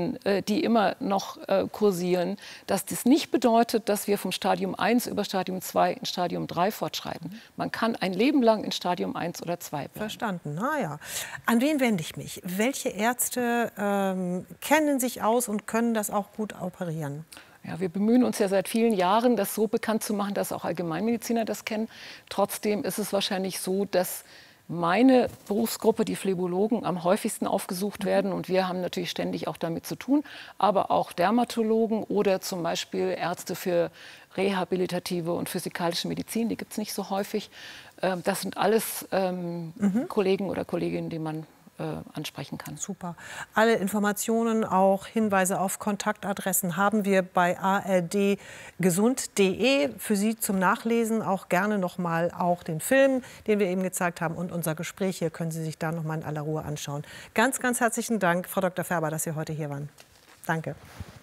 Mythen, die immer noch kursieren, dass das nicht bedeutet, dass wir vom Stadium 1 über Stadium 2 in Stadium 3 fortschreiten. Man kann ein Leben lang in Stadium 1 oder 2 bleiben. Verstanden. Na ja. An wen wende ich mich? Welche Ärzte kennen sich aus und können das auch gut operieren? Ja, wir bemühen uns ja seit vielen Jahren, das so bekannt zu machen, dass auch Allgemeinmediziner das kennen. Trotzdem ist es wahrscheinlich so, dass meine Berufsgruppe, die Phlebologen, am häufigsten aufgesucht werden. Und wir haben natürlich ständig auch damit zu tun. Aber auch Dermatologen oder zum Beispiel Ärzte für rehabilitative und physikalische Medizin, die gibt es nicht so häufig. Das sind alles Kollegen oder Kolleginnen, die man ansprechen kann. Super. Alle Informationen, auch Hinweise auf Kontaktadressen haben wir bei ardgesund.de für Sie zum Nachlesen. Auch gerne noch mal auch den Film, den wir eben gezeigt haben, und unser Gespräch hier können Sie sich da noch mal in aller Ruhe anschauen. Ganz, ganz herzlichen Dank, Frau Dr. Färber, dass Sie heute hier waren. Danke.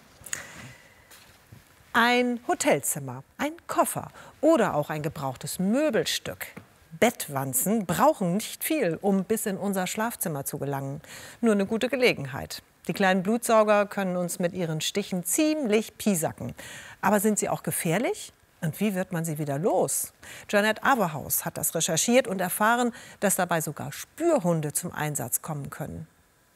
Ein Hotelzimmer, ein Koffer oder auch ein gebrauchtes Möbelstück. Bettwanzen brauchen nicht viel, um bis in unser Schlafzimmer zu gelangen. Nur eine gute Gelegenheit. Die kleinen Blutsauger können uns mit ihren Stichen ziemlich piesacken. Aber sind sie auch gefährlich? Und wie wird man sie wieder los? Janet Aberhaus hat das recherchiert und erfahren, dass dabei sogar Spürhunde zum Einsatz kommen können.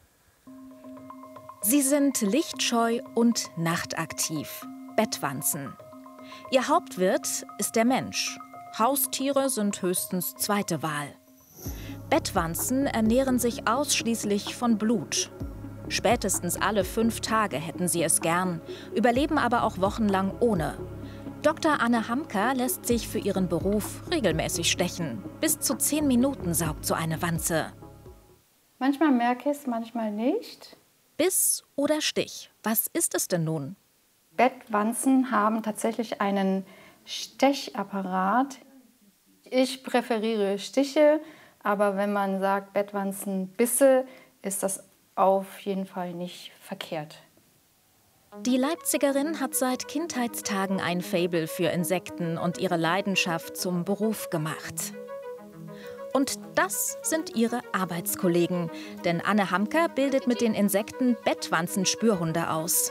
Sie sind lichtscheu und nachtaktiv. Bettwanzen. Ihr Hauptwirt ist der Mensch. Haustiere sind höchstens zweite Wahl. Bettwanzen ernähren sich ausschließlich von Blut. Spätestens alle 5 Tage hätten sie es gern, überleben aber auch wochenlang ohne. Dr. Anne Hamker lässt sich für ihren Beruf regelmäßig stechen. Bis zu 10 Minuten saugt so eine Wanze. Manchmal merke ich es, manchmal nicht. Biss oder Stich, was ist es denn nun? Bettwanzen haben tatsächlich einen Stechapparat. Ich präferiere Stiche, aber wenn man sagt Bettwanzenbisse, ist das auf jeden Fall nicht verkehrt. Die Leipzigerin hat seit Kindheitstagen ein Faible für Insekten und ihre Leidenschaft zum Beruf gemacht. Und das sind ihre Arbeitskollegen, denn Anne Hamker bildet mit den Insekten Bettwanzenspürhunde aus.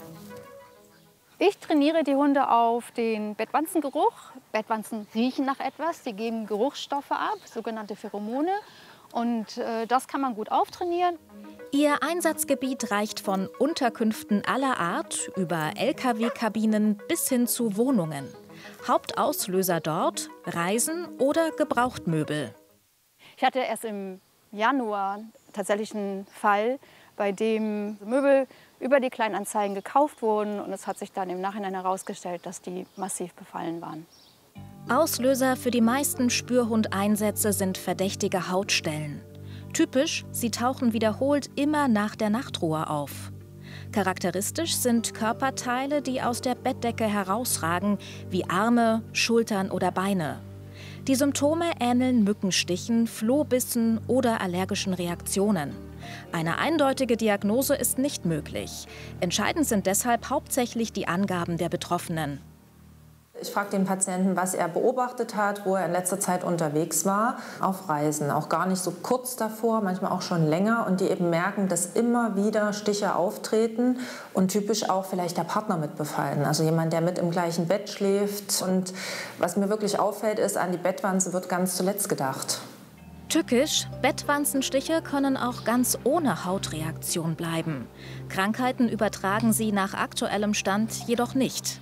Ich trainiere die Hunde auf den Bettwanzengeruch. Bettwanzen riechen nach etwas, die geben Geruchsstoffe ab, sogenannte Pheromone. Und das kann man gut auftrainieren. Ihr Einsatzgebiet reicht von Unterkünften aller Art über Lkw-Kabinen bis hin zu Wohnungen. Hauptauslöser dort Reisen oder Gebrauchtmöbel. Ich hatte erst im Januar tatsächlich einen Fall, bei dem Möbel über die Kleinanzeigen gekauft wurden. Und es hat sich dann im Nachhinein herausgestellt, dass die massiv befallen waren. Auslöser für die meisten Spürhundeinsätze sind verdächtige Hautstellen. Typisch, sie tauchen wiederholt immer nach der Nachtruhe auf. Charakteristisch sind Körperteile, die aus der Bettdecke herausragen, wie Arme, Schultern oder Beine. Die Symptome ähneln Mückenstichen, Flohbissen oder allergischen Reaktionen. Eine eindeutige Diagnose ist nicht möglich. Entscheidend sind deshalb hauptsächlich die Angaben der Betroffenen. Ich frage den Patienten, was er beobachtet hat, wo er in letzter Zeit unterwegs war, auf Reisen. Auch gar nicht so kurz davor, manchmal auch schon länger. Und die eben merken, dass immer wieder Stiche auftreten und typisch auch vielleicht der Partner mit befallen. Also jemand, der mit im gleichen Bett schläft. Und was mir wirklich auffällt, ist, an die Bettwanze wird ganz zuletzt gedacht. Tückisch, Bettwanzenstiche können auch ganz ohne Hautreaktion bleiben. Krankheiten übertragen sie nach aktuellem Stand jedoch nicht.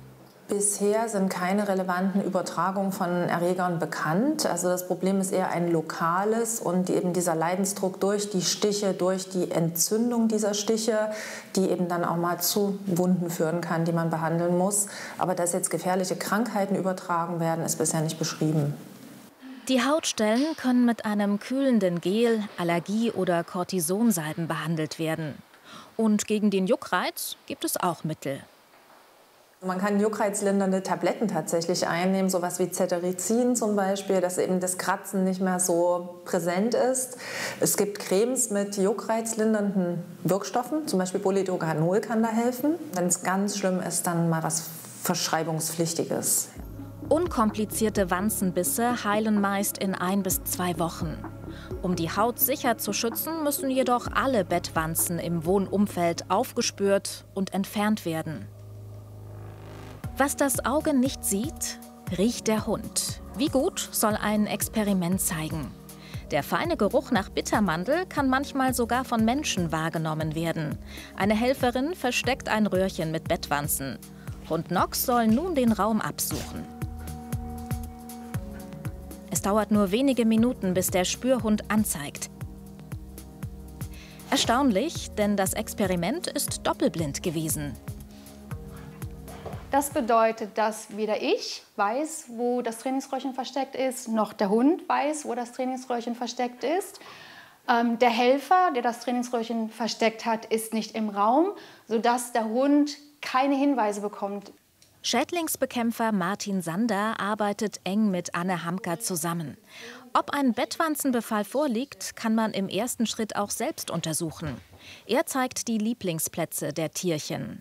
Bisher sind keine relevanten Übertragungen von Erregern bekannt. Also das Problem ist eher ein lokales und eben dieser Leidensdruck durch die Stiche, durch die Entzündung dieser Stiche, die eben dann auch mal zu Wunden führen kann, die man behandeln muss. Aber dass jetzt gefährliche Krankheiten übertragen werden, ist bisher nicht beschrieben. Die Hautstellen können mit einem kühlenden Gel, Allergie- oder Kortisonsalben behandelt werden. Und gegen den Juckreiz gibt es auch Mittel. Man kann juckreizlindernde Tabletten tatsächlich einnehmen, sowas wie Cetirizin zum Beispiel, dass eben das Kratzen nicht mehr so präsent ist. Es gibt Cremes mit juckreizlindernden Wirkstoffen, zum Beispiel Polydoganol kann da helfen. Wenn es ganz schlimm ist, dann mal was Verschreibungspflichtiges. Unkomplizierte Wanzenbisse heilen meist in 1 bis 2 Wochen. Um die Haut sicher zu schützen, müssen jedoch alle Bettwanzen im Wohnumfeld aufgespürt und entfernt werden. Was das Auge nicht sieht, riecht der Hund. Wie gut, soll ein Experiment zeigen. Der feine Geruch nach Bittermandel kann manchmal sogar von Menschen wahrgenommen werden. Eine Helferin versteckt ein Röhrchen mit Bettwanzen. Hund Nox soll nun den Raum absuchen. Es dauert nur wenige Minuten, bis der Spürhund anzeigt. Erstaunlich, denn das Experiment ist doppelblind gewesen. Das bedeutet, dass weder ich weiß, wo das Trainingsröhrchen versteckt ist, noch der Hund weiß, wo das Trainingsröhrchen versteckt ist. Der Helfer, der das Trainingsröhrchen versteckt hat, ist nicht im Raum, sodass der Hund keine Hinweise bekommt. Schädlingsbekämpfer Martin Sander arbeitet eng mit Anne Hamka zusammen. Ob ein Bettwanzenbefall vorliegt, kann man im ersten Schritt auch selbst untersuchen. Er zeigt die Lieblingsplätze der Tierchen.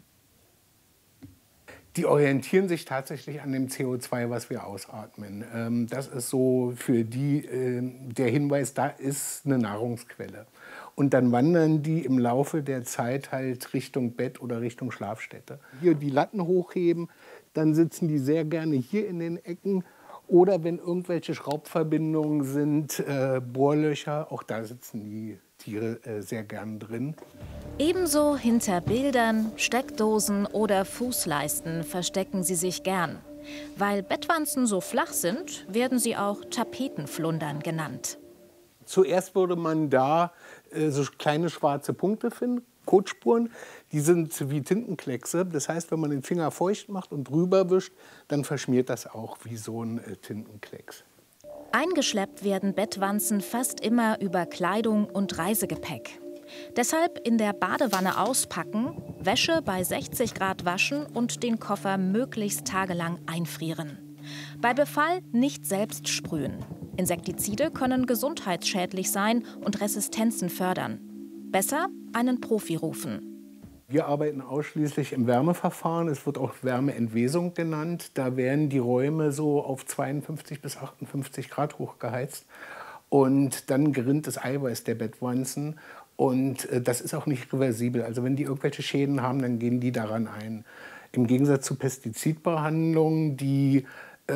Die orientieren sich tatsächlich an dem CO2, was wir ausatmen. Das ist so für die der Hinweis, da ist eine Nahrungsquelle. Und dann wandern die im Laufe der Zeit halt Richtung Bett oder Richtung Schlafstätte. Hier die Latten hochheben, dann sitzen die sehr gerne hier in den Ecken. Oder wenn irgendwelche Schraubverbindungen sind, Bohrlöcher, auch da sitzen die Tiere sehr gern drin. Ebenso hinter Bildern, Steckdosen oder Fußleisten verstecken sie sich gern. Weil Bettwanzen so flach sind, werden sie auch Tapetenflundern genannt. Zuerst würde man da so kleine schwarze Punkte finden, Kotspuren. Die sind wie Tintenkleckse. Das heißt, wenn man den Finger feucht macht und drüber wischt, dann verschmiert das auch wie so ein Tintenklecks. Eingeschleppt werden Bettwanzen fast immer über Kleidung und Reisegepäck. Deshalb in der Badewanne auspacken, Wäsche bei 60 Grad waschen und den Koffer möglichst tagelang einfrieren. Bei Befall nicht selbst sprühen. Insektizide können gesundheitsschädlich sein und Resistenzen fördern. Besser einen Profi rufen. Wir arbeiten ausschließlich im Wärmeverfahren. Es wird auch Wärmeentwesung genannt. Da werden die Räume so auf 52 bis 58 Grad hochgeheizt. Und dann gerinnt das Eiweiß der Bettwanzen. Und das ist auch nicht reversibel. Also wenn die irgendwelche Schäden haben, dann gehen die daran ein. Im Gegensatz zu Pestizidbehandlungen, die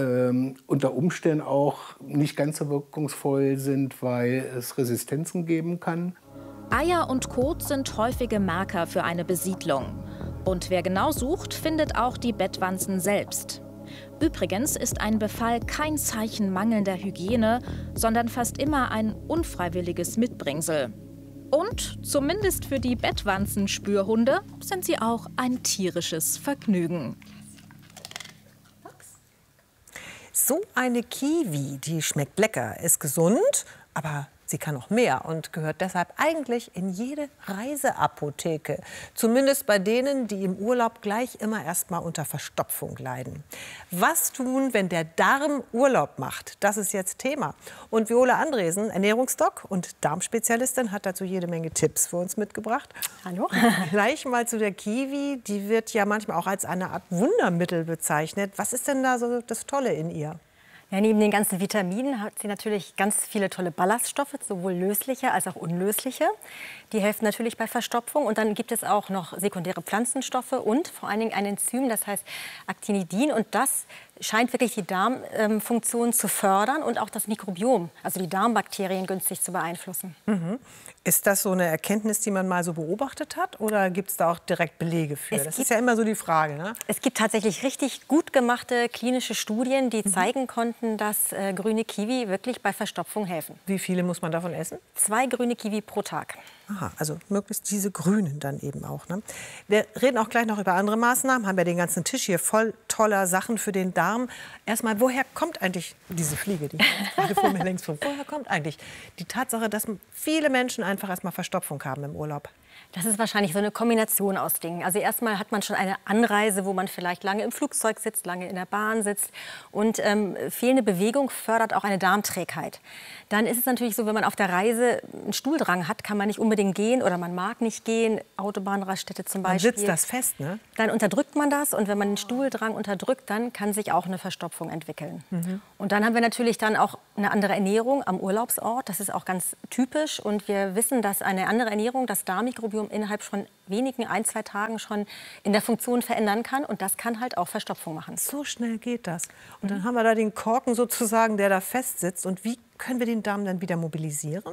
unter Umständen auch nicht ganz so wirkungsvoll sind, weil es Resistenzen geben kann. Eier und Kot sind häufige Marker für eine Besiedlung. Und wer genau sucht, findet auch die Bettwanzen selbst. Übrigens ist ein Befall kein Zeichen mangelnder Hygiene, sondern fast immer ein unfreiwilliges Mitbringsel. Und zumindest für die Bettwanzenspürhunde sind sie auch ein tierisches Vergnügen. So eine Kiwi, die schmeckt lecker, ist gesund, aber sie kann noch mehr und gehört deshalb eigentlich in jede Reiseapotheke. Zumindest bei denen, die im Urlaub gleich immer erst mal unter Verstopfung leiden. Was tun, wenn der Darm Urlaub macht? Das ist jetzt Thema. Und Viola Andresen, Ernährungsdoc und Darmspezialistin, hat dazu jede Menge Tipps für uns mitgebracht. Hallo. Gleich mal zu der Kiwi. Die wird ja manchmal auch als eine Art Wundermittel bezeichnet. Was ist denn da so das Tolle in ihr? Ja, neben den ganzen Vitaminen hat sie natürlich ganz viele tolle Ballaststoffe, sowohl lösliche als auch unlösliche. Die helfen natürlich bei Verstopfung. Und dann gibt es auch noch sekundäre Pflanzenstoffe und vor allen Dingen ein Enzym, das heißt Actinidin. Und das scheint wirklich die Darmfunktion zu fördern und auch das Mikrobiom, also die Darmbakterien, günstig zu beeinflussen. Mhm. Ist das so eine Erkenntnis, die man mal so beobachtet hat, oder gibt es da auch direkt Belege für? Das ist ja immer so die Frage, ne? Es gibt tatsächlich richtig gut gemachte klinische Studien, die zeigen konnten, dass grüne Kiwi wirklich bei Verstopfung helfen. Wie viele muss man davon essen? 2 grüne Kiwi pro Tag. Aha, also möglichst diese grünen dann eben auch, ne? Wir reden auch gleich noch über andere Maßnahmen, haben ja den ganzen Tisch hier voll toller Sachen für den Darm. Erstmal, woher kommt eigentlich diese Fliege, die gerade vor mir längst vor? Woher kommt eigentlich die Tatsache, dass viele Menschen einfach erstmal Verstopfung haben im Urlaub? Das ist wahrscheinlich so eine Kombination aus Dingen. Also erstmal hat man schon eine Anreise, wo man vielleicht lange im Flugzeug sitzt, lange in der Bahn sitzt. Und fehlende Bewegung fördert auch eine Darmträgheit. Dann ist es natürlich so, wenn man auf der Reise einen Stuhldrang hat, kann man nicht unbedingt gehen oder man mag nicht gehen. Autobahnraststätte zum Beispiel. Dann sitzt das fest, ne? Dann unterdrückt man das. Und wenn man den Stuhldrang unterdrückt, dann kann sich auch eine Verstopfung entwickeln. Und dann haben wir natürlich dann auch eine andere Ernährung am Urlaubsort. Das ist auch ganz typisch. Und wir wissen, dass eine andere Ernährung das Darmmikrobiom innerhalb von wenigen 1-2 Tagen schon in der Funktion verändern kann. Und das kann halt auch Verstopfung machen. So schnell geht das. Und dann haben wir da den Korken sozusagen, der da fest sitzt. Und wie können wir den Darm dann wieder mobilisieren?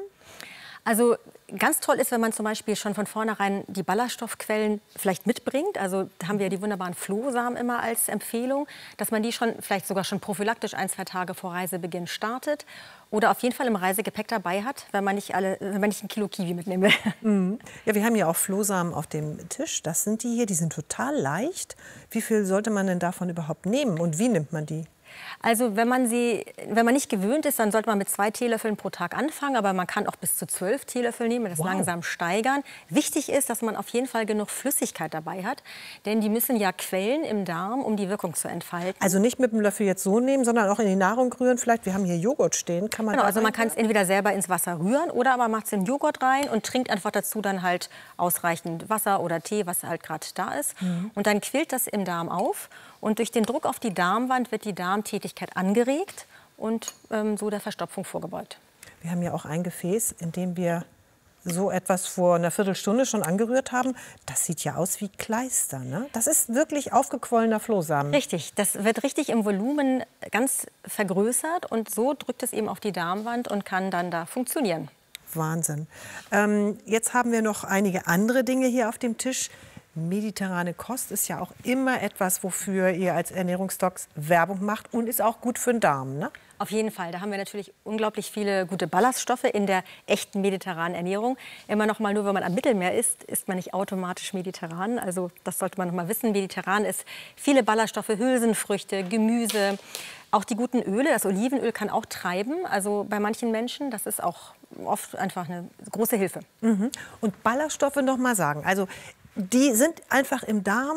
Also ganz toll ist, wenn man zum Beispiel schon von vornherein die Ballaststoffquellen vielleicht mitbringt. Also da haben wir die wunderbaren Flohsamen immer als Empfehlung, dass man die schon vielleicht sogar schon prophylaktisch 1-2 Tage vor Reisebeginn startet oder auf jeden Fall im Reisegepäck dabei hat, wenn man nicht 1 Kilo Kiwi mitnehmen will. Ja, wir haben ja auch Flohsamen auf dem Tisch. Das sind die hier, die sind total leicht. Wie viel sollte man denn davon überhaupt nehmen und wie nimmt man die? Also wenn man nicht gewöhnt ist, dann sollte man mit 2 Teelöffeln pro Tag anfangen. Aber man kann auch bis zu 12 Teelöffel nehmen und das langsam steigern. Wichtig ist, dass man auf jeden Fall genug Flüssigkeit dabei hat. Denn die müssen ja quellen im Darm, um die Wirkung zu entfalten. Also nicht mit dem Löffel jetzt so nehmen, sondern auch in die Nahrung rühren. Vielleicht, wir haben hier Joghurt stehen. Kann man genau, also man kann es entweder selber ins Wasser rühren oder aber macht es in Joghurt rein und trinkt einfach dazu dann halt ausreichend Wasser oder Tee, was halt gerade da ist. Und dann quillt das im Darm auf. Und durch den Druck auf die Darmwand wird die Darmtätigkeit angeregt und so der Verstopfung vorgebeugt. Wir haben ja auch ein Gefäß, in dem wir so etwas vor einer Viertelstunde schon angerührt haben. Das sieht ja aus wie Kleister, ne? Das ist wirklich aufgequollener Flohsamen. Richtig, das wird richtig im Volumen ganz vergrößert und so drückt es eben auf die Darmwand und kann dann da funktionieren. Wahnsinn. Jetzt haben wir noch einige andere Dinge hier auf dem Tisch. Mediterrane Kost ist ja auch immer etwas, wofür ihr als Ernährungsdocs Werbung macht und ist auch gut für den Darm, ne? Auf jeden Fall. Da haben wir natürlich unglaublich viele gute Ballaststoffe in der echten mediterranen Ernährung. Immer noch mal, nur wenn man am Mittelmeer isst man nicht automatisch mediterran. Also das sollte man noch mal wissen. Mediterran ist viele Ballaststoffe, Hülsenfrüchte, Gemüse, auch die guten Öle. Das Olivenöl kann auch treiben. Also bei manchen Menschen, das ist auch oft einfach eine große Hilfe. Und Ballaststoffe noch mal sagen. Also die sind einfach im Darm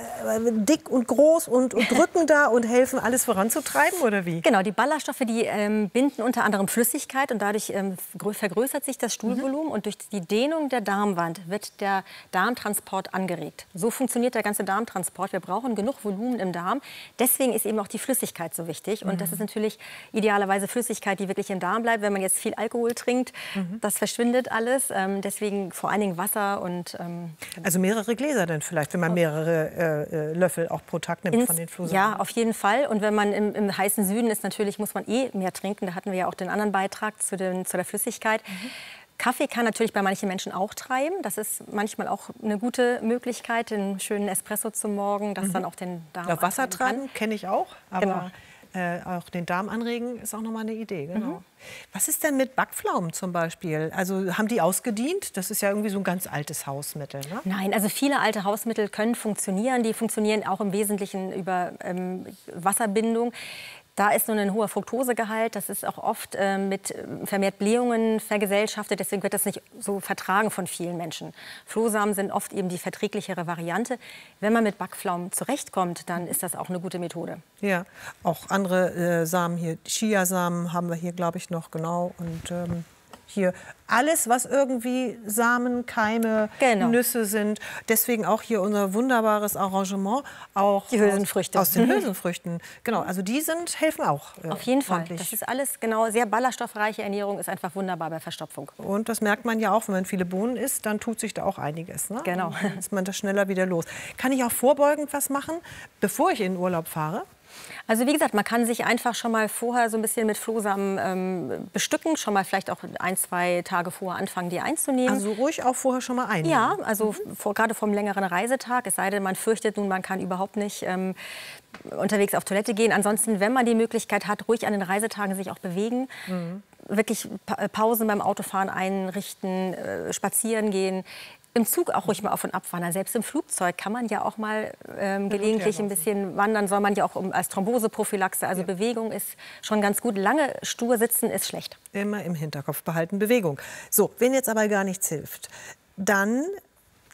dick und groß und drücken da und helfen, alles voranzutreiben, oder wie? Genau, die Ballaststoffe, die binden unter anderem Flüssigkeit und dadurch vergrößert sich das Stuhlvolumen und durch die Dehnung der Darmwand wird der Darmtransport angeregt. So funktioniert der ganze Darmtransport. Wir brauchen genug Volumen im Darm. Deswegen ist eben auch die Flüssigkeit so wichtig. Und das ist natürlich idealerweise Flüssigkeit, die wirklich im Darm bleibt. Wenn man jetzt viel Alkohol trinkt, das verschwindet alles. Deswegen vor allen Dingen Wasser und also mehrere Gläser denn vielleicht, wenn man mehrere Löffel auch pro Tag nimmt von den Flohsamen? Ja, auf jeden Fall. Und wenn man im heißen Süden ist, natürlich muss man mehr trinken. Da hatten wir ja auch den anderen Beitrag zu der Flüssigkeit. Kaffee kann natürlich bei manchen Menschen auch treiben. Das ist manchmal auch eine gute Möglichkeit, einen schönen Espresso zum Morgen, das dann auch den Darm ja, Wasser treiben kenne ich auch, aber genau. Auch den Darm anregen ist auch noch mal eine Idee. Genau. Was ist denn mit Backpflaumen zum Beispiel? Also haben die ausgedient? Das ist ja irgendwie so ein ganz altes Hausmittel, ne? Nein, also viele alte Hausmittel können funktionieren. Die funktionieren auch im Wesentlichen über Wasserbindung. Da ist nun ein hoher Fructosegehalt. Das ist auch oft mit vermehrt Blähungen vergesellschaftet. Deswegen wird das nicht so vertragen von vielen Menschen. Flohsamen sind oft eben die verträglichere Variante. Wenn man mit Backpflaumen zurechtkommt, dann ist das auch eine gute Methode. Ja, auch andere Samen hier. Chiasamen haben wir hier, glaube ich, noch, genau. Und hier alles, was irgendwie Samen, Keime, Nüsse sind. Deswegen auch hier unser wunderbares Arrangement. Auch die Hülsenfrüchte. Aus den Hülsenfrüchten. Genau, also die helfen auch. Auf jeden Fall. Das ist alles genau, sehr ballaststoffreiche Ernährung ist einfach wunderbar bei Verstopfung. Und das merkt man ja auch, wenn man viele Bohnen isst, dann tut sich da auch einiges. Ne? Genau. Dann ist man da schneller wieder los. Kann ich auch vorbeugend was machen, bevor ich in den Urlaub fahre? Also wie gesagt, man kann sich einfach schon mal vorher so ein bisschen mit Flohsamen bestücken, schon mal vielleicht auch 1-2 Tage vorher anfangen, die einzunehmen. Also ruhig auch vorher schon mal einnehmen? Ja, also gerade vom längeren Reisetag, es sei denn, man fürchtet nun, man kann überhaupt nicht unterwegs auf Toilette gehen. Ansonsten, wenn man die Möglichkeit hat, ruhig an den Reisetagen sich auch bewegen. Wirklich Pausen beim Autofahren einrichten, spazieren gehen. Im Zug auch ruhig mal auf- und abwandern. Selbst im Flugzeug kann man ja auch mal gelegentlich ein bisschen wandern. Soll man ja auch als Thromboseprophylaxe. Also Bewegung ist schon ganz gut. Lange stur sitzen ist schlecht. Immer im Hinterkopf behalten, Bewegung. So, wenn jetzt aber gar nichts hilft, dann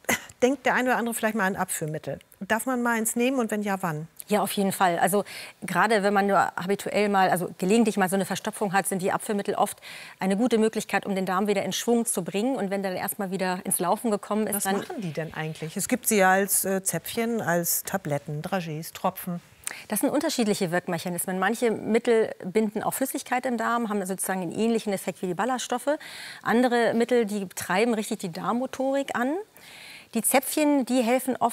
denkt der eine oder andere vielleicht mal an Abführmittel. Darf man mal eins nehmen und wenn ja, wann? Ja, auf jeden Fall. Also gerade wenn man nur habituell mal, also gelegentlich mal so eine Verstopfung hat, sind die Abführmittel oft eine gute Möglichkeit, um den Darm wieder in Schwung zu bringen. Und wenn der dann erstmal wieder ins Laufen gekommen ist, Was dann machen die denn eigentlich? Es gibt sie ja als Zäpfchen, als Tabletten, Dragees, Tropfen. Das sind unterschiedliche Wirkmechanismen. Manche Mittel binden auch Flüssigkeit im Darm, haben sozusagen einen ähnlichen Effekt wie die Ballaststoffe. Andere Mittel, die treiben richtig die Darmmotorik an. Die Zäpfchen, die helfen oft